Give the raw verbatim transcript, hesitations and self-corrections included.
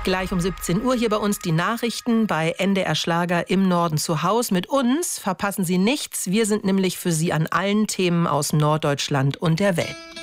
Gleich um siebzehn Uhr hier bei uns die Nachrichten bei N D R Schlager im Norden zu Haus. Mit uns verpassen Sie nichts. Wir sind nämlich für Sie an allen Themen aus Norddeutschland und der Welt.